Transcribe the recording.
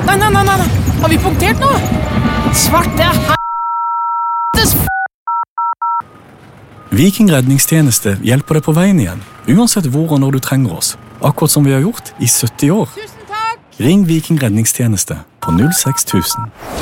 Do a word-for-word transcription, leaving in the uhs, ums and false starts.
Nei, nei, nei, nei. Har vi punktert nå? Svarte helvetes f... Viking redningstjeneste hjelper deg på veien igjen, uansett hvor og når du trenger oss. Akkurat som vi har gjort i sytti år. Tusen takk! Ring Viking redningstjeneste på null seks tusen.